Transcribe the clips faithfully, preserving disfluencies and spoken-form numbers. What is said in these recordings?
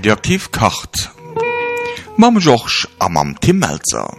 Radioaktiv kocht. Mam Joch am am Tim Melzer.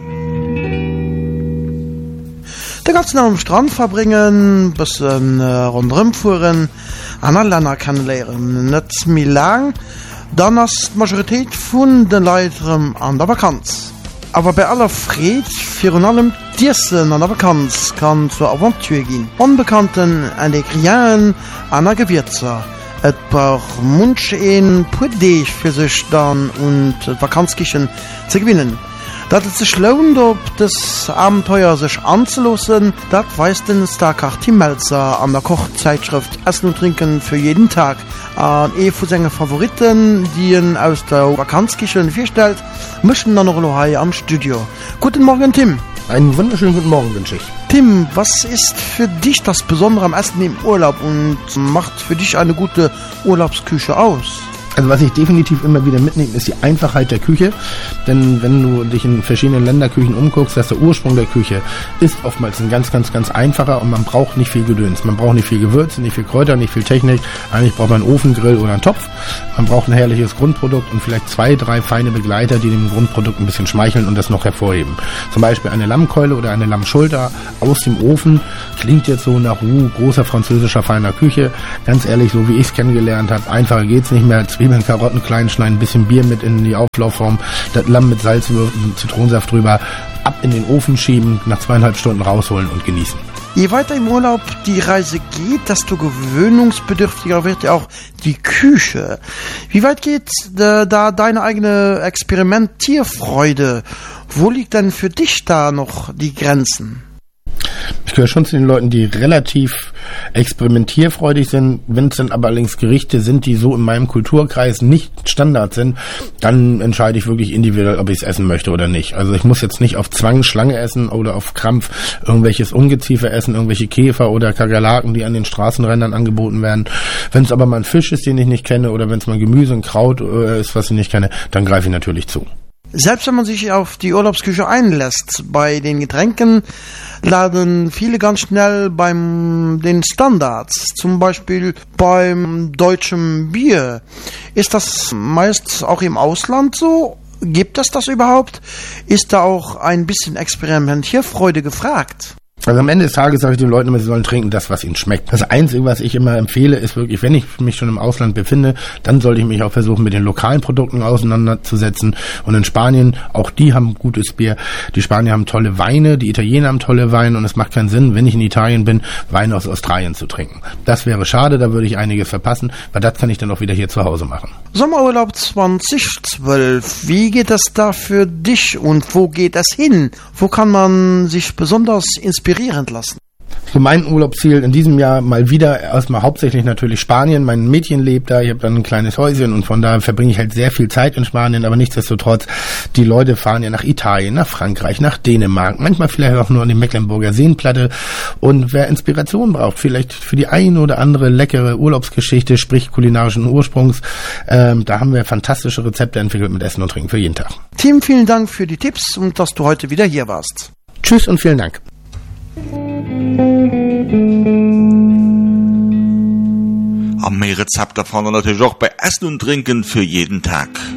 Den ganzen Tag am Strand verbringen, bisschen äh, rundherum fuhren, andere Länder kennenlernen. Nicht mehr lang, dann ist die Majorität von den Leuten an der Vakanz. Aber bei aller Fried, für und allem Dirsen an der Vakanz kann zur Aventur gehen. Unbekannten Ingredienten an der Gewürze. Et braucht Munsch ein Pudeich für sich dann und Vakanzküchen zu gewinnen. Dass es sich lohnt, ob das Abenteuer sich anzulassen, das weiß den Starkach Tim Melzer an der Kochzeitschrift Essen und Trinken für jeden Tag. An äh, von seinen Favoriten, die ihn aus der Vakanzküche vorstellt, mischen dann noch hier am Studio. Guten Morgen, Tim. Einen wunderschönen guten Morgen wünsche ich. Tim, was ist für dich das Besondere am Essen im Urlaub und macht für dich eine gute Urlaubsküche aus? Also was ich definitiv immer wieder mitnehme, ist die Einfachheit der Küche. Denn wenn du dich in verschiedenen Länderküchen umguckst, dass der Ursprung der Küche ist oftmals ein ganz, ganz, ganz einfacher und man braucht nicht viel Gedöns. Man braucht nicht viel Gewürze, nicht viel Kräuter, nicht viel Technik. Eigentlich braucht man einen Ofen, Grill oder einen Topf. Man braucht ein herrliches Grundprodukt und vielleicht zwei, drei feine Begleiter, die dem Grundprodukt ein bisschen schmeicheln und das noch hervorheben. Zum Beispiel eine Lammkeule oder eine Lammschulter aus dem Ofen. Klingt jetzt so nach uh, großer französischer feiner Küche. Ganz ehrlich, so wie ich es kennengelernt habe, einfacher geht's nicht mehr. Zwiebeln, Karotten klein schneiden, ein bisschen Bier mit in die Auflaufform, das Lamm mit Salz würzen, Zitronensaft drüber, ab in den Ofen schieben, nach zweieinhalb Stunden rausholen und genießen. Je weiter im Urlaub die Reise geht, desto gewöhnungsbedürftiger wird ja auch die Küche. Wie weit geht äh, da deine eigene Experimentierfreude? Wo liegt denn für dich da noch die Grenzen? Ich gehöre schon zu den Leuten, die relativ experimentierfreudig sind. Wenn es dann aber allerdings Gerichte sind, die so in meinem Kulturkreis nicht Standard sind, dann entscheide ich wirklich individuell, ob ich es essen möchte oder nicht. Also ich muss jetzt nicht auf Zwang Schlange essen oder auf Krampf irgendwelches Ungeziefer essen, irgendwelche Käfer oder Kakerlaken, die an den Straßenrändern angeboten werden. Wenn es aber mal ein Fisch ist, den ich nicht kenne, oder wenn es mal Gemüse und Kraut äh, ist, was ich nicht kenne, dann greife ich natürlich zu. Selbst wenn man sich auf die Urlaubsküche einlässt, bei den Getränken laden viele ganz schnell beim den Standards, zum Beispiel beim deutschen Bier. Ist das meist auch im Ausland so? Gibt es das überhaupt? Ist da auch ein bisschen Experimentierfreude gefragt? Also am Ende des Tages sage ich den Leuten immer, sie sollen trinken das, was ihnen schmeckt. Das Einzige, was ich immer empfehle, ist wirklich, wenn ich mich schon im Ausland befinde, dann sollte ich mich auch versuchen, mit den lokalen Produkten auseinanderzusetzen. Und in Spanien, auch die haben gutes Bier. Die Spanier haben tolle Weine, die Italiener haben tolle Weine und es macht keinen Sinn, wenn ich in Italien bin, Wein aus Australien zu trinken. Das wäre schade, da würde ich einiges verpassen, weil das kann ich dann auch wieder hier zu Hause machen. Sommerurlaub zwanzig zwölf, wie geht es da für dich und wo geht es hin? Wo kann man sich besonders inspirieren lassen? So mein Urlaubsziel in diesem Jahr mal wieder erstmal hauptsächlich natürlich Spanien. Mein Mädchen lebt da, ich habe dann ein kleines Häuschen und von daher verbringe ich halt sehr viel Zeit in Spanien, aber nichtsdestotrotz, die Leute fahren ja nach Italien, nach Frankreich, nach Dänemark, manchmal vielleicht auch nur an die Mecklenburger Seenplatte und wer Inspiration braucht, vielleicht für die eine oder andere leckere Urlaubsgeschichte, sprich kulinarischen Ursprungs, ähm, da haben wir fantastische Rezepte entwickelt mit Essen und Trinken für jeden Tag. Tim, vielen Dank für die Tipps und dass du heute wieder hier warst. Tschüss und vielen Dank. Am mehr Rezept davon natürlich auch bei Essen und Trinken für jeden Tag.